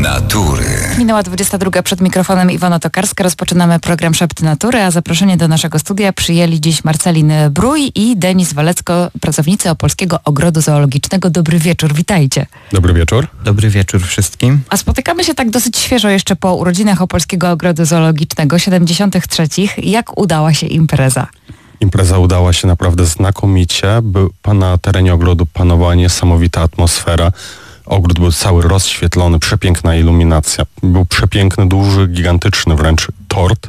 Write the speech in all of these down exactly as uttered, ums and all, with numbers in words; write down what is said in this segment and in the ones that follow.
natury. Minęła dwudziesta druga, przed mikrofonem Iwona Tokarska. Rozpoczynamy program Szepty Natury, a zaproszenie do naszego studia przyjęli dziś Marcelin Brój i Denis Walecko, pracownicy Opolskiego Ogrodu Zoologicznego. Dobry wieczór, witajcie. Dobry wieczór. Dobry wieczór wszystkim. A spotykamy się tak dosyć świeżo jeszcze po urodzinach Opolskiego Ogrodu Zoologicznego, siedemdziesiątych trzecich. Jak udała się impreza? Impreza udała się naprawdę znakomicie. Był, na terenie ogrodu panowała niesamowita atmosfera. Ogród był cały rozświetlony, przepiękna iluminacja. Był przepiękny, duży, gigantyczny wręcz tort.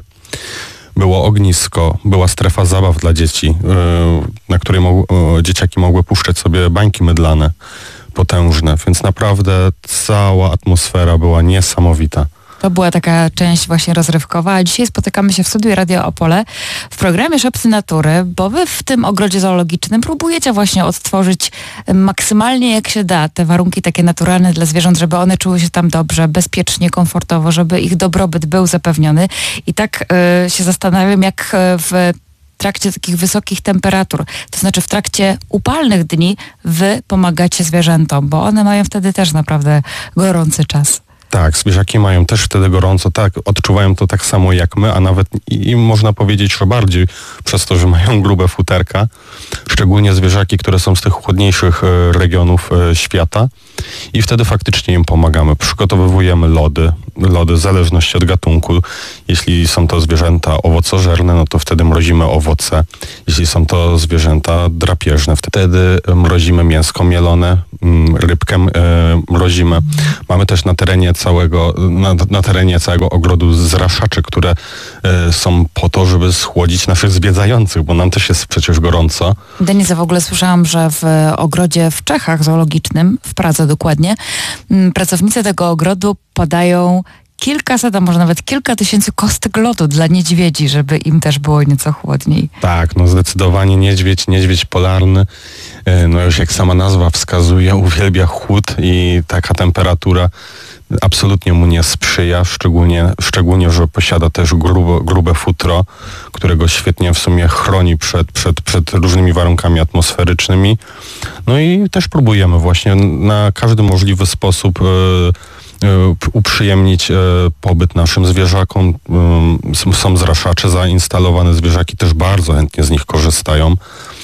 Było ognisko, była strefa zabaw dla dzieci, yy, na której mo- yy, dzieciaki mogły puszczać sobie bańki mydlane, potężne. Więc naprawdę cała atmosfera była niesamowita. To była taka część właśnie rozrywkowa, a dzisiaj spotykamy się w studiu Radio Opole w programie Szepty Natury, bo wy w tym ogrodzie zoologicznym próbujecie właśnie odtworzyć maksymalnie jak się da te warunki takie naturalne dla zwierząt, żeby one czuły się tam dobrze, bezpiecznie, komfortowo, żeby ich dobrobyt był zapewniony. I tak y, się zastanawiam, jak w trakcie takich wysokich temperatur, to znaczy w trakcie upalnych dni wy pomagacie zwierzętom, bo one mają wtedy też naprawdę gorący czas. Tak, zwierzaki mają też wtedy gorąco, tak, odczuwają to tak samo jak my, a nawet i, i można powiedzieć, że bardziej przez to, że mają grube futerka, szczególnie zwierzaki, które są z tych chłodniejszych e, regionów e, świata i wtedy faktycznie im pomagamy. Przygotowujemy lody, lody w zależności od gatunku. Jeśli są to zwierzęta owocożerne, no to wtedy mrozimy owoce. Jeśli są to zwierzęta drapieżne, wtedy mrozimy mięsko mielone, rybkę e, mrozimy. Mamy też na terenie całego, na, na terenie całego ogrodu zraszacze, które e, są po to, żeby schłodzić naszych zwiedzających, bo nam też jest przecież gorąco. Denisa, w ogóle słyszałam, że w ogrodzie w Czechach zoologicznym, w Pradze dokładnie, m, pracownicy tego ogrodu podają kilkaset, a może nawet kilka tysięcy kostek lodu dla niedźwiedzi, żeby im też było nieco chłodniej. Tak, no zdecydowanie niedźwiedź, niedźwiedź polarny, no już jak sama nazwa wskazuje, uwielbia chłód i taka temperatura absolutnie mu nie sprzyja, szczególnie, szczególnie że posiada też grubo, grube futro, którego świetnie w sumie chroni przed, przed, przed różnymi warunkami atmosferycznymi. No i też próbujemy właśnie na każdy możliwy sposób uprzyjemnić pobyt naszym zwierzakom. Są zraszacze zainstalowane, zwierzaki też bardzo chętnie z nich korzystają.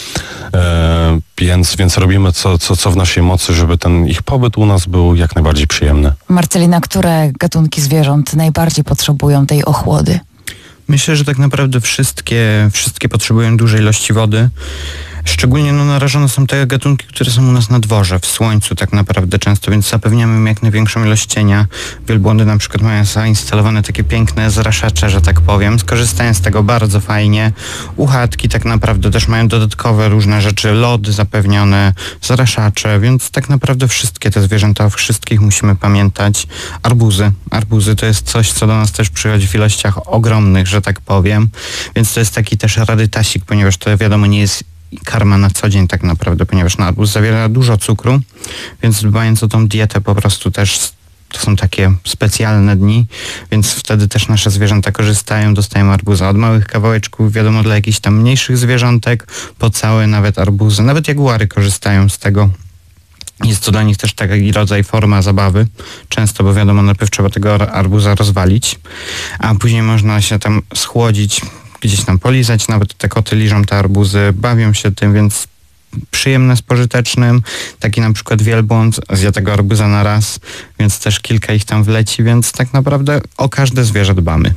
E, więc, więc robimy co, co, co w naszej mocy, żeby ten ich pobyt u nas był jak najbardziej przyjemny. Marcelina, które gatunki zwierząt najbardziej potrzebują tej ochłody? Myślę, że tak naprawdę wszystkie, wszystkie potrzebują dużej ilości wody. Szczególnie no, narażone są te gatunki, które są u nas na dworze, w słońcu tak naprawdę często, więc zapewniamy im jak największą ilość cienia. Wielbłądy na przykład mają zainstalowane takie piękne zraszacze, że tak powiem. Skorzystają z tego bardzo fajnie. Uchatki tak naprawdę też mają dodatkowe różne rzeczy, lody zapewnione, zraszacze, więc tak naprawdę wszystkie te zwierzęta, o wszystkich musimy pamiętać. Arbuzy. Arbuzy to jest coś, co do nas też przychodzi w ilościach ogromnych, że tak powiem. Więc to jest taki też rarytasik, ponieważ to wiadomo nie jest karma na co dzień tak naprawdę, ponieważ na arbuz zawiera dużo cukru, więc dbając o tą dietę po prostu też to są takie specjalne dni, więc wtedy też nasze zwierzęta korzystają, dostają arbuza od małych kawałeczków, wiadomo dla jakichś tam mniejszych zwierzątek, po całe nawet arbuzy, nawet jaguary korzystają z tego. Jest to dla nich też taki rodzaj, forma zabawy, często, bo wiadomo, najpierw trzeba tego arbuza rozwalić, a później można się tam schłodzić, gdzieś tam polizać, nawet te koty liżą te arbuzy, bawią się tym, więc przyjemne z pożytecznym. Taki na przykład wielbłąd zje tego arbuza na raz, więc też kilka ich tam wleci, więc tak naprawdę o każde zwierzę dbamy.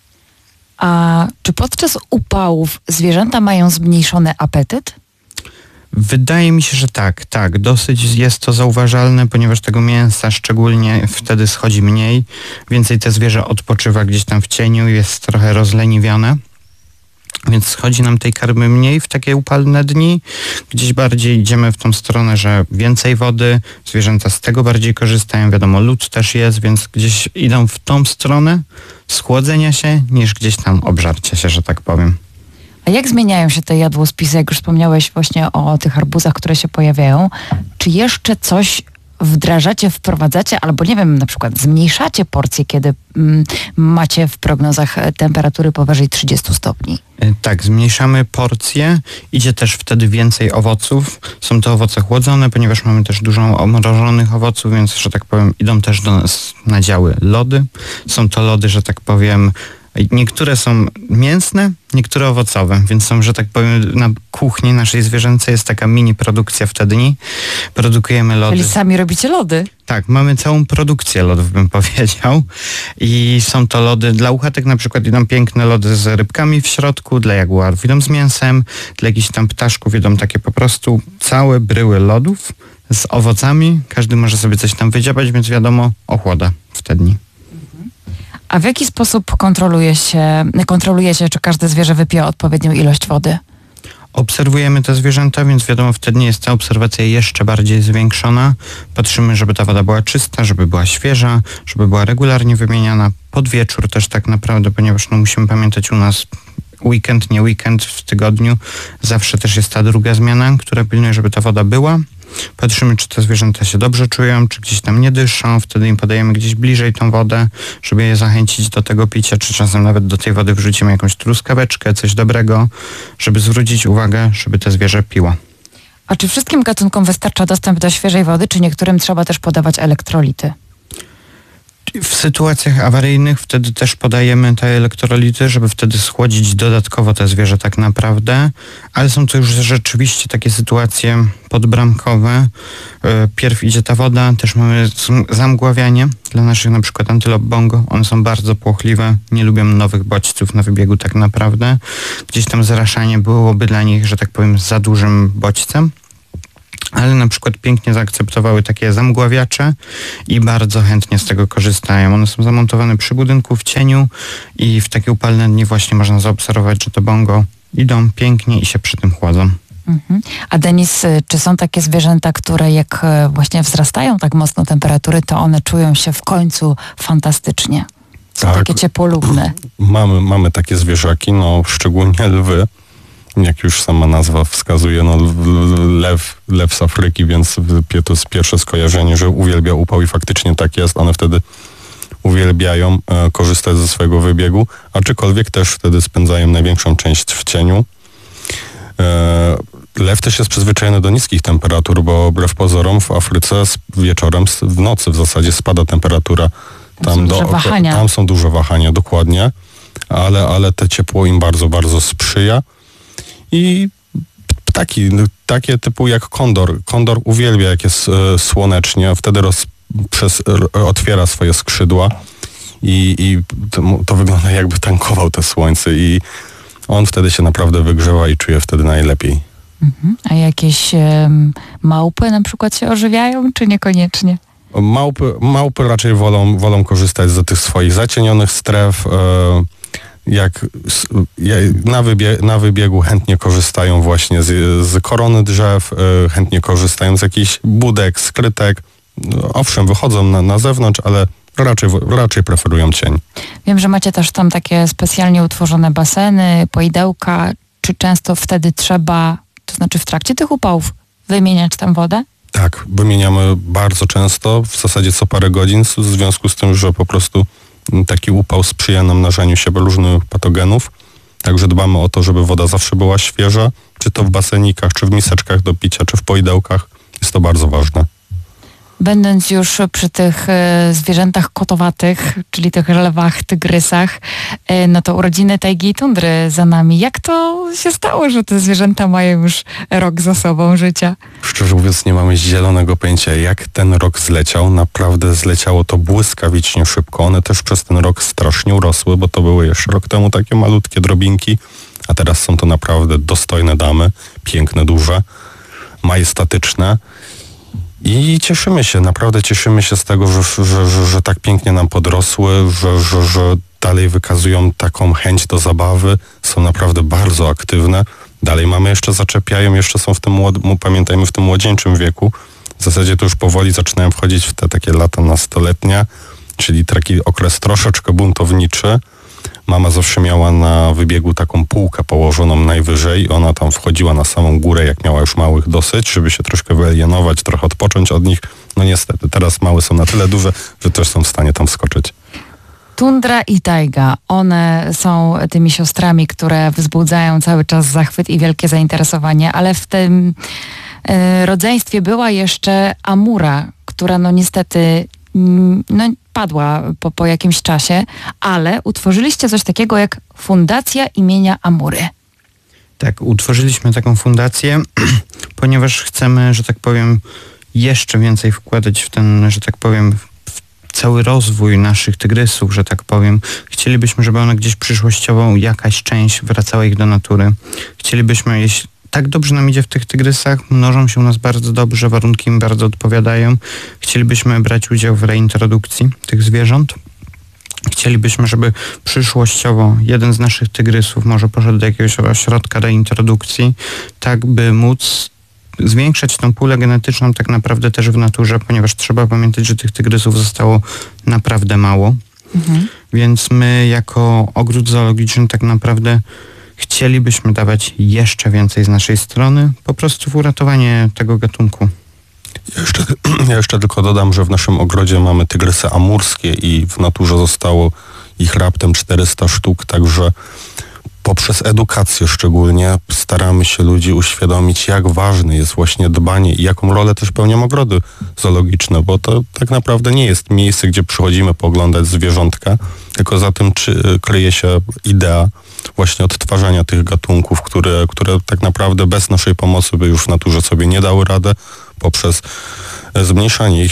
A czy podczas upałów zwierzęta mają zmniejszony apetyt? Wydaje mi się, że tak, tak. Dosyć jest to zauważalne, ponieważ tego mięsa szczególnie wtedy schodzi mniej. Więcej te zwierzę odpoczywa gdzieś tam w cieniu, jest trochę rozleniwione. Więc schodzi nam tej karmy mniej w takie upalne dni. Gdzieś bardziej idziemy w tą stronę, że więcej wody, zwierzęta z tego bardziej korzystają. Wiadomo, lód też jest, więc gdzieś idą w tą stronę schłodzenia się, niż gdzieś tam obżarcia się, że tak powiem. A jak zmieniają się te jadłospisy, jak już wspomniałeś właśnie o tych arbuzach, które się pojawiają? Czy jeszcze coś wdrażacie, wprowadzacie, albo nie wiem, na przykład zmniejszacie porcje, kiedy mm, macie w prognozach temperatury powyżej trzydziestu stopni? Tak, zmniejszamy porcje, idzie też wtedy więcej owoców. Są to owoce chłodzone, ponieważ mamy też dużo mrożonych owoców, więc, że tak powiem, idą też do nas na działy lody. Są to lody, że tak powiem, niektóre są mięsne, niektóre owocowe, więc są, że tak powiem, na kuchni naszej zwierzęcej jest taka mini produkcja w te dni. Produkujemy lody. Czyli sami robicie lody? Tak, mamy całą produkcję lodów, bym powiedział. I są to lody, dla uchatek na przykład idą piękne lody z rybkami w środku, dla jaguarów idą z mięsem, dla jakichś tam ptaszków idą takie po prostu całe bryły lodów z owocami. Każdy może sobie coś tam wydziabać, więc wiadomo, ochłoda w te dni. A w jaki sposób kontroluje się, kontrolujecie, czy każde zwierzę wypije odpowiednią ilość wody? Obserwujemy te zwierzęta, więc wiadomo, wtedy jest ta obserwacja jeszcze bardziej zwiększona. Patrzymy, żeby ta woda była czysta, żeby była świeża, żeby była regularnie wymieniana. Pod wieczór też tak naprawdę, ponieważ no, musimy pamiętać, u nas weekend, nie weekend w tygodniu. Zawsze też jest ta druga zmiana, która pilnuje, żeby ta woda była. Patrzymy, czy te zwierzęta się dobrze czują, czy gdzieś tam nie dyszą. Wtedy im podajemy gdzieś bliżej tą wodę, żeby je zachęcić do tego picia, czy czasem nawet do tej wody wrzucimy jakąś truskaweczkę, coś dobrego, żeby zwrócić uwagę, żeby te zwierzę piło. A czy wszystkim gatunkom wystarcza dostęp do świeżej wody, czy niektórym trzeba też podawać elektrolity? W sytuacjach awaryjnych wtedy też podajemy te elektrolity, żeby wtedy schłodzić dodatkowo te zwierzę tak naprawdę, ale są to już rzeczywiście takie sytuacje podbramkowe. Pierw idzie ta woda, też mamy zamgławianie dla naszych na przykład antylop bongo. One są bardzo płochliwe, nie lubią nowych bodźców na wybiegu tak naprawdę. Gdzieś tam zraszanie byłoby dla nich, że tak powiem, za dużym bodźcem. Ale na przykład pięknie zaakceptowały takie zamgławiacze i bardzo chętnie z tego korzystają. One są zamontowane przy budynku w cieniu i w takie upalne dni właśnie można zaobserwować, że to bongo idą pięknie i się przy tym chłodzą. Mhm. A Denis, czy są takie zwierzęta, które jak właśnie wzrastają tak mocno temperatury, to one czują się w końcu fantastycznie? Są Tak. takie ciepłolubne. Mamy, mamy takie zwierzaki, no szczególnie lwy. Jak już sama nazwa wskazuje, no lew, lew z Afryki, więc to jest pierwsze skojarzenie, że uwielbia upał i faktycznie tak jest. One wtedy uwielbiają e, korzystać ze swojego wybiegu, aczkolwiek też wtedy spędzają największą część w cieniu. E, lew też jest przyzwyczajony do niskich temperatur, bo wbrew pozorom w Afryce wieczorem, w nocy w zasadzie spada temperatura. Tam, są, do, duże wahania. tam są duże wahania, dokładnie, ale, ale te ciepło im bardzo, bardzo sprzyja. I ptaki, takie typu jak kondor. Kondor uwielbia, jak jest e, słonecznie, a wtedy roz, przez, e, otwiera swoje skrzydła i, i to, to wygląda, jakby tankował te słońce i on wtedy się naprawdę wygrzewa i czuje wtedy najlepiej. Mhm. A jakieś e, małpy na przykład się ożywiają, czy niekoniecznie? Małpy, małpy raczej wolą, wolą korzystać z tych swoich zacienionych stref. E, jak na, wybie, na wybiegu chętnie korzystają właśnie z, z korony drzew, e, chętnie korzystają z jakichś budek, skrytek. No, owszem, wychodzą na, na zewnątrz, ale raczej, raczej preferują cień. Wiem, że macie też tam takie specjalnie utworzone baseny, poidełka. Czy często wtedy trzeba, to znaczy w trakcie tych upałów, wymieniać tam wodę? Tak, wymieniamy bardzo często, w zasadzie co parę godzin, w związku z tym, że po prostu taki upał sprzyja namnażaniu się różnych patogenów. Także dbamy o to, żeby woda zawsze była świeża, czy to w basenikach, czy w miseczkach do picia, czy w poidełkach. Jest to bardzo ważne. Będąc już przy tych e, zwierzętach kotowatych, czyli tych lewach, tygrysach, e, no to urodziny tajgi i tundry za nami. Jak to się stało, że te zwierzęta mają już rok za sobą życia? Szczerze mówiąc, nie mamy zielonego pojęcia, jak ten rok zleciał. Naprawdę zleciało to błyskawicznie szybko. One też przez ten rok strasznie urosły, bo to były jeszcze rok temu takie malutkie drobinki, a teraz są to naprawdę dostojne damy, piękne, duże, majestatyczne. I cieszymy się, naprawdę cieszymy się z tego, że, że, że, że tak pięknie nam podrosły, że, że, że dalej wykazują taką chęć do zabawy, są naprawdę bardzo aktywne. Dalej mamy jeszcze, zaczepiają, jeszcze są w tym, młod- pamiętajmy, w tym młodzieńczym wieku. W zasadzie to już powoli zaczynają wchodzić w te takie lata nastoletnie, czyli taki okres troszeczkę buntowniczy. Mama zawsze miała na wybiegu taką półkę położoną najwyżej. Ona tam wchodziła na samą górę, jak miała już małych dosyć, żeby się troszkę wyalienować, trochę odpocząć od nich, no niestety, teraz małe są na tyle duże, że też są w stanie tam wskoczyć. Tundra i tajga, one są tymi siostrami, które wzbudzają cały czas zachwyt i wielkie zainteresowanie, ale w tym y, rodzeństwie była jeszcze Amura, która no niestety mm, no, padła po, po jakimś czasie, ale utworzyliście coś takiego jak Fundacja imienia Amury. Tak, utworzyliśmy taką fundację, ponieważ chcemy, że tak powiem, jeszcze więcej wkładać w ten, że tak powiem, cały rozwój naszych tygrysów, że tak powiem. Chcielibyśmy, żeby one gdzieś przyszłościowo jakaś część wracała ich do natury. Chcielibyśmy, jeśli tak dobrze nam idzie w tych tygrysach, mnożą się u nas bardzo dobrze, warunki im bardzo odpowiadają. Chcielibyśmy brać udział w reintrodukcji tych zwierząt. Chcielibyśmy, żeby przyszłościowo jeden z naszych tygrysów może poszedł do jakiegoś ośrodka reintrodukcji, tak by móc zwiększać tą pulę genetyczną tak naprawdę też w naturze, ponieważ trzeba pamiętać, że tych tygrysów zostało naprawdę mało. Mhm. Więc my jako ogród zoologiczny tak naprawdę chcielibyśmy dawać jeszcze więcej z naszej strony, po prostu w uratowanie tego gatunku. Ja jeszcze, ja jeszcze tylko dodam, że w naszym ogrodzie mamy tygrysy amurskie i w naturze zostało ich raptem czterysta sztuk, także poprzez edukację szczególnie staramy się ludzi uświadomić, jak ważne jest właśnie dbanie i jaką rolę też pełnią ogrody zoologiczne, bo to tak naprawdę nie jest miejsce, gdzie przychodzimy pooglądać zwierzątka, tylko za tym czy, kryje się idea właśnie odtwarzania tych gatunków, które, które tak naprawdę bez naszej pomocy by już w naturze sobie nie dały radę, poprzez zmniejszanie ich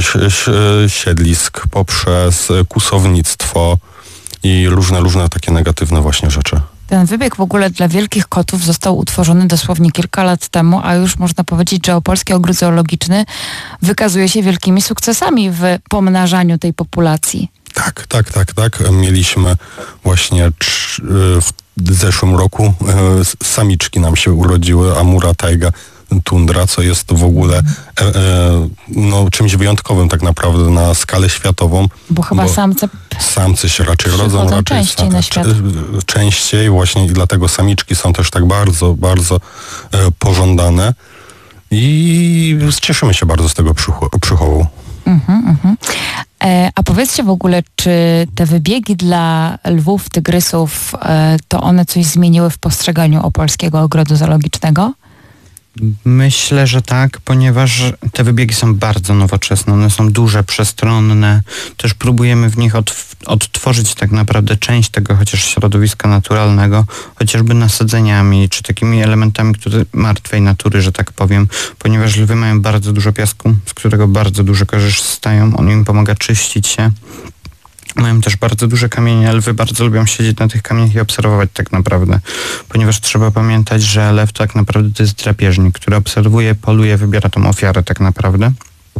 siedlisk, poprzez kusownictwo i różne, różne takie negatywne właśnie rzeczy. Ten wybieg w ogóle dla wielkich kotów został utworzony dosłownie kilka lat temu, a już można powiedzieć, że Opolski Ogród Zoologiczny wykazuje się wielkimi sukcesami w pomnażaniu tej populacji. Tak, tak, tak, tak. Mieliśmy właśnie w zeszłym roku samiczki nam się urodziły, Amura, tajga, tundra, co jest w ogóle e, e, no, czymś wyjątkowym tak naprawdę na skalę światową. Bo chyba bo samce samcy się raczej rodzą raczej częściej na świat. Częściej właśnie i dlatego samiczki są też tak bardzo, bardzo e, pożądane i cieszymy się bardzo z tego przychowu. Mhm, mhm. E, a powiedzcie w ogóle, czy te wybiegi dla lwów, tygrysów, e, to one coś zmieniły w postrzeganiu Opolskiego Ogrodu Zoologicznego? Myślę, że tak, ponieważ te wybiegi są bardzo nowoczesne, one są duże, przestronne. Też próbujemy w nich od, odtworzyć tak naprawdę część tego chociaż środowiska naturalnego, chociażby nasadzeniami, czy takimi elementami które, martwej natury, że tak powiem, ponieważ lwy mają bardzo dużo piasku, z którego bardzo dużo korzystają, on im pomaga czyścić się. Mają też bardzo duże kamienie, lwy bardzo lubią siedzieć na tych kamieniach i obserwować tak naprawdę, ponieważ trzeba pamiętać, że lew tak naprawdę to jest drapieżnik, który obserwuje, poluje, wybiera tą ofiarę tak naprawdę.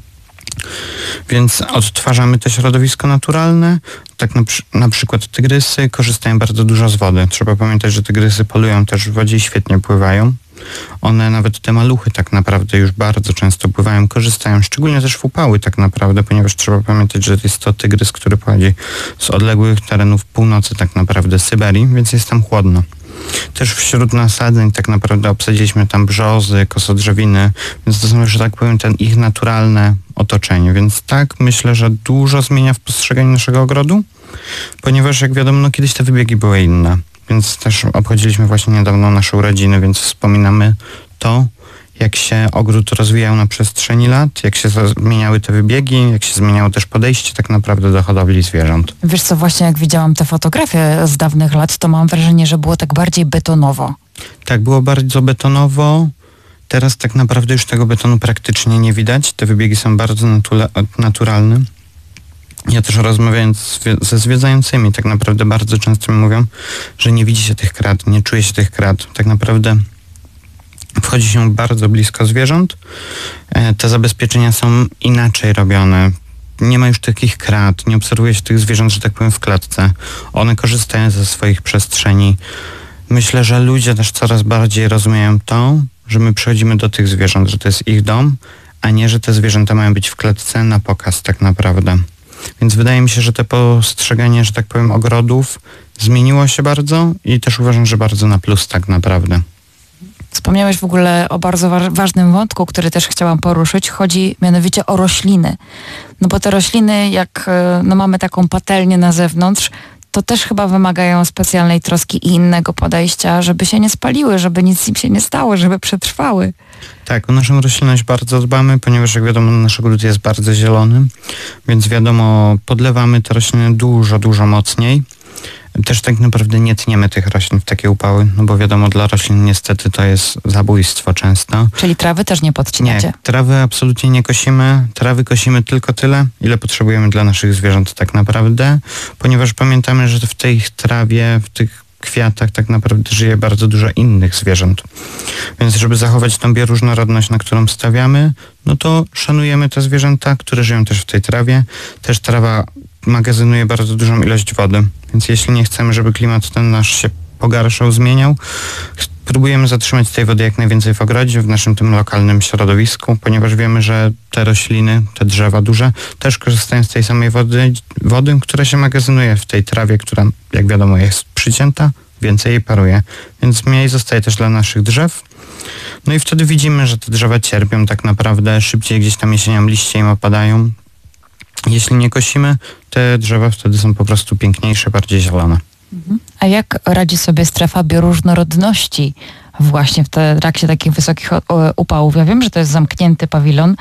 Więc odtwarzamy to środowisko naturalne, tak na, na przykład tygrysy korzystają bardzo dużo z wody. Trzeba pamiętać, że tygrysy polują też w wodzie i świetnie pływają. One, nawet te maluchy tak naprawdę już bardzo często pływają, korzystają, szczególnie też w upały tak naprawdę, ponieważ trzeba pamiętać, że jest to tygrys, który pochodzi z odległych terenów północy tak naprawdę Syberii, więc jest tam chłodno. Też wśród nasadzeń tak naprawdę obsadziliśmy tam brzozy, kosodrzewiny, więc to są, że tak powiem, ten ich naturalne otoczenie. Więc tak, myślę, że dużo zmienia w postrzeganiu naszego ogrodu, ponieważ jak wiadomo, no, kiedyś te wybiegi były inne. Więc też obchodziliśmy właśnie niedawno nasze urodziny, więc wspominamy to, jak się ogród rozwijał na przestrzeni lat, jak się zmieniały te wybiegi, jak się zmieniało też podejście tak naprawdę do hodowli zwierząt. Wiesz co, właśnie jak widziałam te fotografie z dawnych lat, to mam wrażenie, że było tak bardziej betonowo. Tak, było bardzo betonowo. Teraz tak naprawdę już tego betonu praktycznie nie widać. Te wybiegi są bardzo natura- naturalne. Ja też rozmawiając ze zwiedzającymi, tak naprawdę bardzo często mi mówią, że nie widzi się tych krat, nie czuje się tych krat. Tak naprawdę wchodzi się bardzo blisko zwierząt. Te zabezpieczenia są inaczej robione. Nie ma już takich krat, nie obserwuje się tych zwierząt, że tak powiem, w klatce. One korzystają ze swoich przestrzeni. Myślę, że ludzie też coraz bardziej rozumieją to, że my przychodzimy do tych zwierząt, że to jest ich dom, a nie, że te zwierzęta mają być w klatce na pokaz tak naprawdę. Więc wydaje mi się, że te postrzeganie, że tak powiem, ogrodów zmieniło się bardzo i też uważam, że bardzo na plus tak naprawdę. Wspomniałeś w ogóle o bardzo wa- ważnym wątku, który też chciałam poruszyć. Chodzi mianowicie o rośliny. No bo te rośliny, jak no mamy taką patelnię na zewnątrz, to też chyba wymagają specjalnej troski i innego podejścia, żeby się nie spaliły, żeby nic im się nie stało, żeby przetrwały. Tak, o naszą roślinność bardzo dbamy, ponieważ jak wiadomo nasz ogród jest bardzo zielony, więc wiadomo podlewamy te rośliny dużo, dużo mocniej. Też tak naprawdę nie tniemy tych roślin w takie upały, no bo wiadomo dla roślin niestety to jest zabójstwo często. Czyli trawy też nie podcinacie? Nie, trawy absolutnie nie kosimy. Trawy kosimy tylko tyle, ile potrzebujemy dla naszych zwierząt tak naprawdę, ponieważ pamiętamy, że w tej trawie, w tych kwiatach tak naprawdę żyje bardzo dużo innych zwierząt. Więc żeby zachować tą bioróżnorodność, na którą stawiamy, no to szanujemy te zwierzęta, które żyją też w tej trawie. Też trawa magazynuje bardzo dużą ilość wody, więc jeśli nie chcemy, żeby klimat ten nasz się pogarszał, zmieniał, próbujemy zatrzymać tej wody jak najwięcej w ogrodzie, w naszym tym lokalnym środowisku, ponieważ wiemy, że te rośliny, te drzewa duże też korzystają z tej samej wody, wody, która się magazynuje w tej trawie, która jak wiadomo jest przycięta, więcej jej paruje, więc mniej zostaje też dla naszych drzew. No i wtedy widzimy, że te drzewa cierpią tak naprawdę, szybciej gdzieś tam jesienią liście im opadają. Jeśli nie kosimy, te drzewa wtedy są po prostu piękniejsze, bardziej zielone. A jak radzi sobie strefa bioróżnorodności właśnie w trakcie takich wysokich upałów? Ja wiem, że to jest zamknięty pawilon,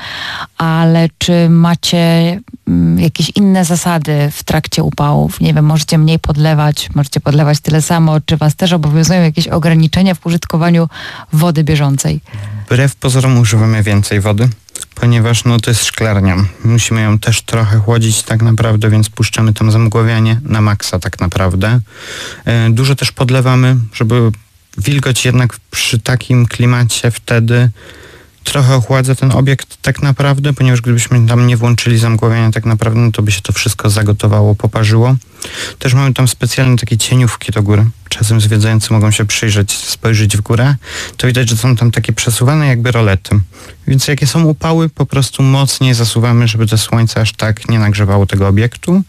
ale czy macie jakieś inne zasady w trakcie upałów? Nie wiem, możecie mniej podlewać, możecie podlewać tyle samo, czy was też obowiązują jakieś ograniczenia w użytkowaniu wody bieżącej? Wbrew pozorom używamy więcej wody, ponieważ no to jest szklarnia. Musimy ją też trochę chłodzić tak naprawdę, więc puszczamy tam zamgławianie na maksa tak naprawdę. E, dużo też podlewamy, żeby wilgoć jednak przy takim klimacie wtedy trochę ochładza ten obiekt tak naprawdę, ponieważ gdybyśmy tam nie włączyli zamgławiania tak naprawdę, no to by się to wszystko zagotowało, poparzyło. Też mamy tam specjalne takie cieniówki do góry. Czasem zwiedzający mogą się przyjrzeć, spojrzeć w górę. To widać, że są tam takie przesuwane jakby rolety. Więc jakie są upały, po prostu mocniej zasuwamy, żeby to słońce aż tak nie nagrzewało tego obiektu.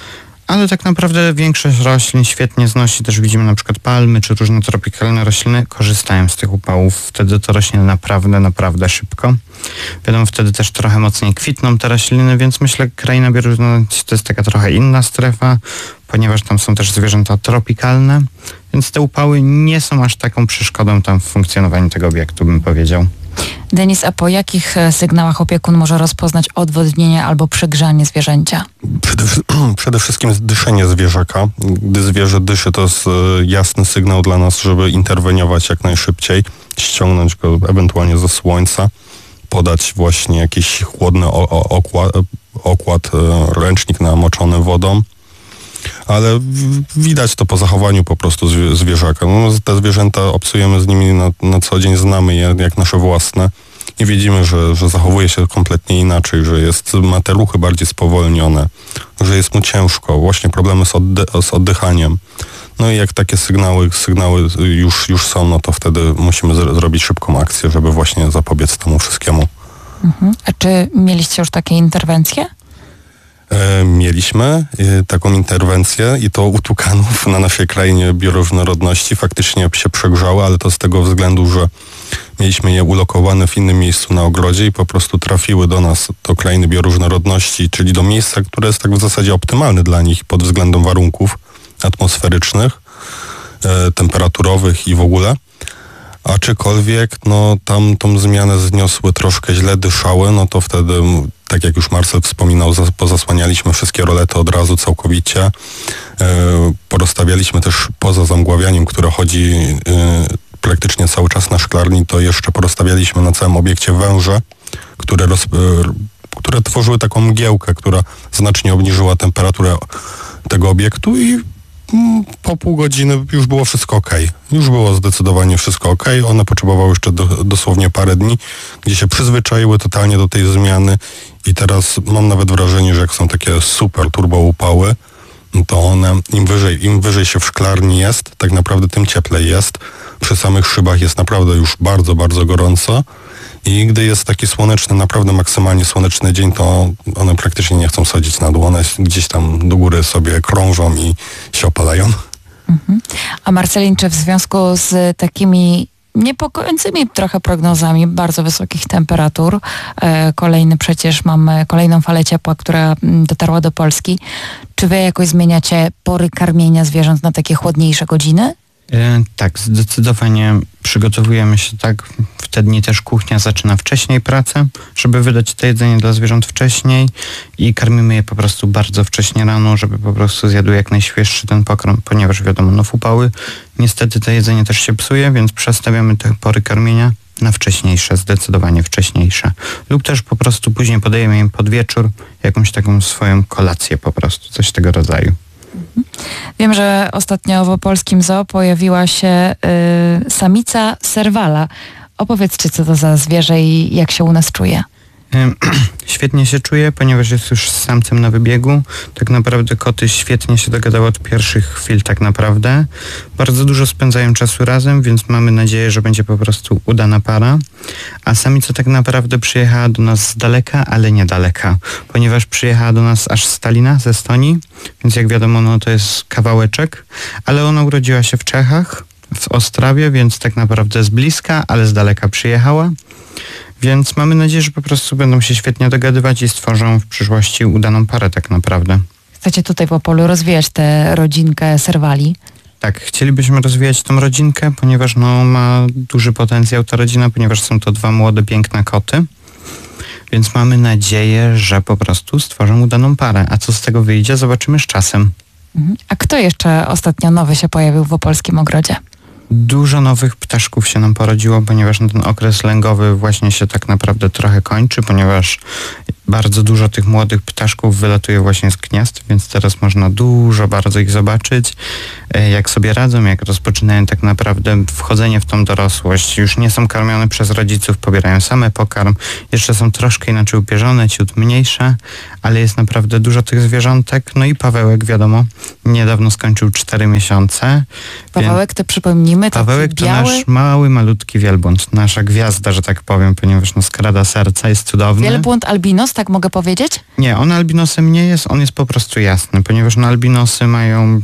Ale tak naprawdę większość roślin świetnie znosi. Też widzimy na przykład palmy czy różne tropikalne rośliny korzystają z tych upałów. Wtedy to rośnie naprawdę, naprawdę szybko. Wiadomo, wtedy też trochę mocniej kwitną te rośliny, więc myślę, kraina bioróżnorodności to jest taka trochę inna strefa, ponieważ tam są też zwierzęta tropikalne, więc te upały nie są aż taką przeszkodą tam w funkcjonowaniu tego obiektu, bym powiedział. Denis, a po jakich sygnałach opiekun może rozpoznać odwodnienie albo przegrzanie zwierzęcia? Przede, przede wszystkim dyszenie zwierzaka. Gdy zwierzę dyszy, to jest jasny sygnał dla nas, żeby interweniować jak najszybciej, ściągnąć go ewentualnie ze słońca, podać właśnie jakiś chłodny okład, okład ręcznik namoczony wodą. Ale widać to po zachowaniu po prostu zwierzaka. No, te zwierzęta obcujemy z nimi na, na co dzień, znamy je jak nasze własne i widzimy, że, że zachowuje się kompletnie inaczej, że jest, ma te ruchy bardziej spowolnione, że jest mu ciężko, właśnie problemy z, oddy- z oddychaniem. No i jak takie sygnały, sygnały już, już są, no to wtedy musimy z- zrobić szybką akcję, żeby właśnie zapobiec temu wszystkiemu. Mhm. A czy mieliście już takie interwencje? Mieliśmy taką interwencję i to u tukanów na naszej krainie bioróżnorodności faktycznie się przegrzały, ale to z tego względu, że mieliśmy je ulokowane w innym miejscu na ogrodzie i po prostu trafiły do nas, do krainy bioróżnorodności, czyli do miejsca, które jest tak w zasadzie optymalne dla nich pod względem warunków atmosferycznych, e, temperaturowych i w ogóle. Aczkolwiek no tam tą zmianę zniosły, troszkę źle dyszały, no to wtedy, tak jak już Marcel wspominał, pozasłanialiśmy wszystkie rolety od razu całkowicie. E, porozstawialiśmy też poza zamgławianiem, które chodzi e, praktycznie cały czas na szklarni, to jeszcze porozstawialiśmy na całym obiekcie węże, które, roz, e, które tworzyły taką mgiełkę, która znacznie obniżyła temperaturę tego obiektu i po pół godziny już było wszystko okej. Już było zdecydowanie wszystko okej. One potrzebowały jeszcze do, dosłownie parę dni, gdzie się przyzwyczaiły totalnie do tej zmiany i teraz mam nawet wrażenie, że jak są takie super turbo upały, to one im wyżej, im wyżej się w szklarni jest, tak naprawdę tym cieplej jest. Przy samych szybach jest naprawdę już bardzo, bardzo gorąco. I gdy jest taki słoneczny, naprawdę maksymalnie słoneczny dzień, to one praktycznie nie chcą sadzić na dół. One gdzieś tam do góry sobie krążą i się opalają. Mhm. A Marcelin, czy w związku z takimi niepokojącymi trochę prognozami bardzo wysokich temperatur. E, kolejny przecież mamy kolejną falę ciepła, która m, dotarła do Polski. Czy wy jakoś zmieniacie pory karmienia zwierząt na takie chłodniejsze godziny? E, tak, zdecydowanie przygotowujemy się tak. W te dni też kuchnia zaczyna wcześniej pracę, żeby wydać to jedzenie dla zwierząt wcześniej i karmimy je po prostu bardzo wcześnie rano, żeby po prostu zjadły jak najświeższy ten pokarm, ponieważ wiadomo, no w upały niestety to jedzenie też się psuje, więc przestawiamy te pory karmienia na wcześniejsze, zdecydowanie wcześniejsze. Lub też po prostu później podajemy im pod wieczór jakąś taką swoją kolację po prostu, coś tego rodzaju. Wiem, że ostatnio w opolskim zoo pojawiła się y, samica serwala. Opowiedzcie, co to za zwierzę i jak się u nas czuje. Świetnie się czuje, ponieważ jest już z samcem na wybiegu. Tak naprawdę koty świetnie się dogadały od pierwszych chwil tak naprawdę. Bardzo dużo spędzają czasu razem, więc mamy nadzieję, że będzie po prostu udana para. A samica tak naprawdę przyjechała do nas z daleka, ale niedaleka, ponieważ przyjechała do nas aż z Talina, z Estonii, więc jak wiadomo, no to jest kawałeczek, ale ona urodziła się w Czechach, w Ostrawie, więc tak naprawdę z bliska, ale z daleka przyjechała. Więc mamy nadzieję, że po prostu będą się świetnie dogadywać i stworzą w przyszłości udaną parę tak naprawdę. Chcecie tutaj w Opolu rozwijać tę rodzinkę serwali? Tak, chcielibyśmy rozwijać tą rodzinkę, ponieważ no, ma duży potencjał ta rodzina, ponieważ są to dwa młode, piękne koty. Więc mamy nadzieję, że po prostu stworzą udaną parę. A co z tego wyjdzie, zobaczymy z czasem. A kto jeszcze ostatnio nowy się pojawił w opolskim ogrodzie? Dużo nowych ptaszków się nam porodziło, ponieważ ten okres lęgowy właśnie się tak naprawdę trochę kończy, ponieważ bardzo dużo tych młodych ptaszków wylatuje właśnie z gniazd, więc teraz można dużo bardzo ich zobaczyć, jak sobie radzą, jak rozpoczynają tak naprawdę wchodzenie w tą dorosłość. Już nie są karmione przez rodziców, pobierają same pokarm, jeszcze są troszkę inaczej upierzone, ciut mniejsze, ale jest naprawdę dużo tych zwierzątek. No i Pawełek, wiadomo, niedawno skończył cztery miesiące. Pawełek to przypomnijmy, taki Pawełek to biały... nasz mały, malutki wielbłąd, nasza gwiazda, że tak powiem, ponieważ no skrada serca, jest cudowny. Wielbłąd albinos, tak mogę powiedzieć? Nie, on albinosem nie jest, on jest po prostu jasny, ponieważ no albinosy mają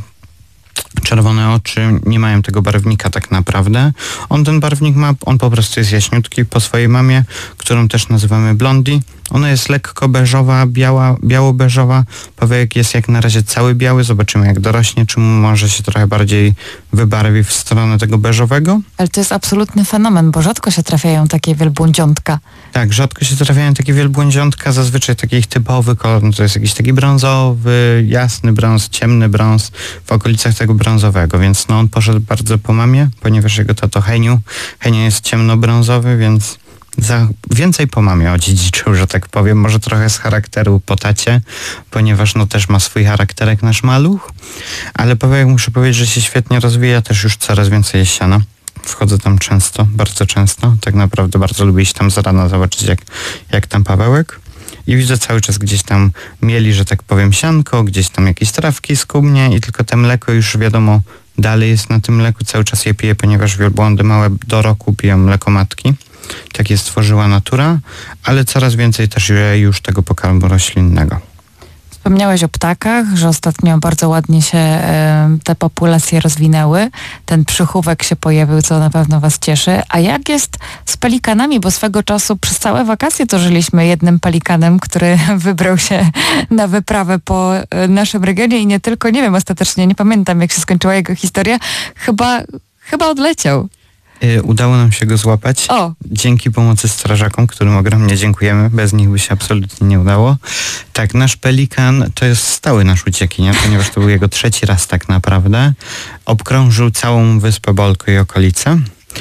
czerwone oczy, nie mają tego barwnika tak naprawdę. On ten barwnik ma, on po prostu jest jaśniutki po swojej mamie, którą też nazywamy Blondi. Ona jest lekko beżowa, biała, biało-beżowa. Pawełek jest jak na razie cały biały. Zobaczymy jak dorośnie, czy może się trochę bardziej wybarwi w stronę tego beżowego. Ale to jest absolutny fenomen, bo rzadko się trafiają takie wielbłądziątka. Tak, rzadko się trafiają takie wielbłądziątka, zazwyczaj taki ich typowy kolor, no to jest jakiś taki brązowy, jasny brąz, ciemny brąz, w okolicach tego brązowego, więc no on poszedł bardzo po mamie, ponieważ jego tato Heniu, Heniu jest ciemnobrązowy, więc za więcej po mamie odziedziczył, że tak powiem, może trochę z charakteru po tacie, ponieważ no też ma swój charakterek nasz maluch, ale Pawełek, muszę powiedzieć, że się świetnie rozwija, też już coraz więcej jest siana. Wchodzę tam często, bardzo często, tak naprawdę bardzo lubię iść tam z rana, zobaczyć jak, jak tam Pawełek. I widzę cały czas gdzieś tam mieli, że tak powiem, sianko, gdzieś tam jakieś trawki skubnie i tylko te mleko już wiadomo dalej jest na tym mleku, cały czas je piję, ponieważ wielbłądy małe do roku piją mleko matki. Tak je stworzyła natura, ale coraz więcej też już tego pokarmu roślinnego. Wspomniałeś o ptakach, że ostatnio bardzo ładnie się e, te populacje rozwinęły. Ten przychówek się pojawił, co na pewno was cieszy. A jak jest z pelikanami? Bo swego czasu przez całe wakacje to żyliśmy jednym pelikanem, który wybrał się na wyprawę po e, naszym regionie i nie tylko, nie wiem ostatecznie, nie pamiętam jak się skończyła jego historia. Chyba, chyba odleciał. Yy, udało nam się go złapać. O. Dzięki pomocy strażakom, którym ogromnie dziękujemy. Bez nich by się absolutnie nie udało. Tak, nasz pelikan to jest stały nasz uciekinier, ponieważ to był jego trzeci raz tak naprawdę. Obkrążył całą wyspę Bolko i okolice.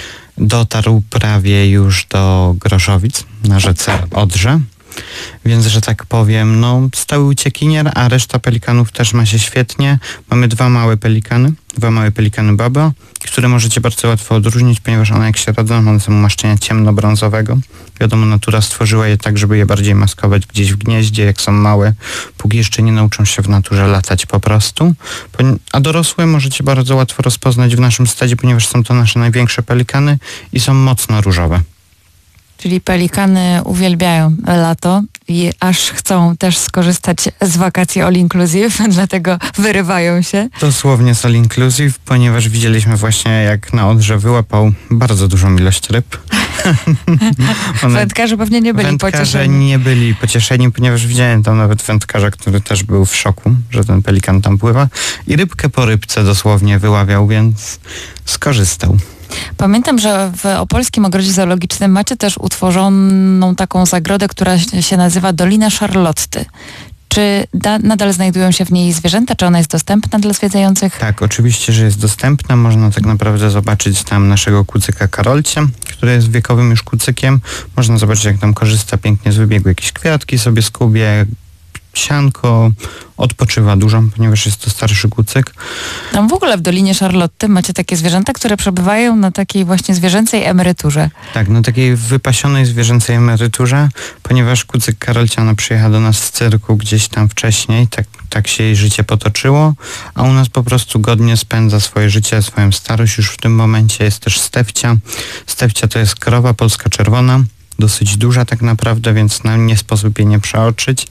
Dotarł prawie już do Groszowic na rzece Odrze. Więc, że tak powiem, no stały uciekinier, a reszta pelikanów też ma się świetnie. Mamy dwa małe pelikany, dwa małe pelikany baba, które możecie bardzo łatwo odróżnić, ponieważ one jak się rodzą, one są umaszczenia ciemnobrązowego. Wiadomo, natura stworzyła je tak, żeby je bardziej maskować gdzieś w gnieździe, jak są małe, póki jeszcze nie nauczą się w naturze latać po prostu. A dorosłe możecie bardzo łatwo rozpoznać w naszym stadzie, ponieważ są to nasze największe pelikany i są mocno różowe. Czyli pelikany uwielbiają lato i aż chcą też skorzystać z wakacji all inclusive, dlatego wyrywają się. Dosłownie z all inclusive, ponieważ widzieliśmy właśnie, jak na Odrze wyłapał bardzo dużą ilość ryb. One, wędkarze pewnie nie byli wędkarze pocieszeni. nie byli pocieszeni, ponieważ widziałem tam nawet wędkarza, który też był w szoku, że ten pelikan tam pływa i rybkę po rybce dosłownie wyławiał, więc skorzystał. Pamiętam, że w Opolskim Ogrodzie Zoologicznym macie też utworzoną taką zagrodę, która się nazywa Dolina Szarlotty. Czy da, nadal znajdują się w niej zwierzęta? Czy ona jest dostępna dla zwiedzających? Tak, oczywiście, że jest dostępna. Można tak naprawdę zobaczyć tam naszego kucyka Karolcia, który jest wiekowym już kucykiem. Można zobaczyć, jak tam korzysta pięknie z wybiegu. Jakieś kwiatki sobie skubie, sianko, odpoczywa dużo, ponieważ jest to starszy kucyk. Tam w ogóle w Dolinie Szarlotty macie takie zwierzęta, które przebywają na takiej właśnie zwierzęcej emeryturze. Tak, na takiej wypasionej zwierzęcej emeryturze, ponieważ kucyk Karolciana przyjechał do nas z cyrku gdzieś tam wcześniej, tak, tak się jej życie potoczyło, a u nas po prostu godnie spędza swoje życie, swoją starość. Już w tym momencie jest też Stefcia. Stefcia to jest krowa polska czerwona, dosyć duża tak naprawdę, więc nam nie sposób jej nie przeoczyć.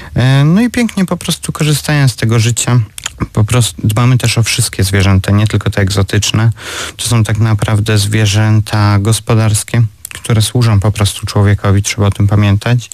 No i pięknie po prostu korzystają z tego życia. Po prostu dbamy też o wszystkie zwierzęta, nie tylko te egzotyczne. To są tak naprawdę zwierzęta gospodarskie, które służą po prostu człowiekowi, trzeba o tym pamiętać.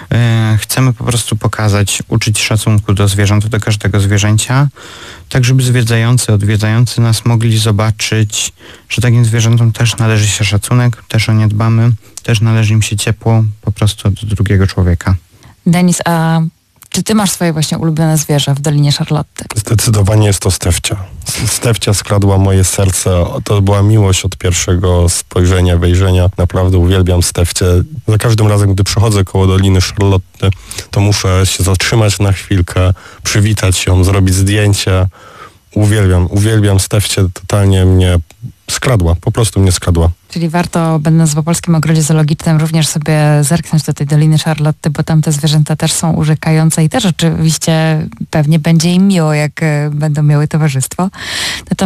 Chcemy po prostu pokazać, uczyć szacunku do zwierząt, do każdego zwierzęcia, tak żeby zwiedzający, odwiedzający nas mogli zobaczyć, że takim zwierzętom też należy się szacunek, też o nie dbamy, też należy im się ciepło po prostu od drugiego człowieka. Denis, a czy ty masz swoje właśnie ulubione zwierzę w Dolinie Szarlotty? Zdecydowanie jest to Stefcia. Stefcia skradła moje serce. To była miłość od pierwszego spojrzenia, wejrzenia. Naprawdę uwielbiam Stefcię. Za każdym razem, gdy przechodzę koło Doliny Szarlotty, to muszę się zatrzymać na chwilkę, przywitać ją, zrobić zdjęcie. Uwielbiam, uwielbiam Stefcię. Totalnie mnie skradła, po prostu mnie skradła. Czyli warto, będąc w Opolskim Ogrodzie Zoologicznym, również sobie zerknąć do tej Doliny Szarlotty, bo tam te zwierzęta też są urzekające i też oczywiście pewnie będzie im miło, jak będą miały towarzystwo. Natomiast